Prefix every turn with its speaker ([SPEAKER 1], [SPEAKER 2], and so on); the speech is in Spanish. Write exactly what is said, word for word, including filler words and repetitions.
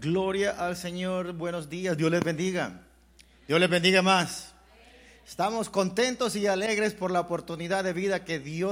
[SPEAKER 1] Gloria al Señor, buenos días, Dios les bendiga. Dios les bendiga más. Estamos contentos y alegres por la oportunidad de vida que Dios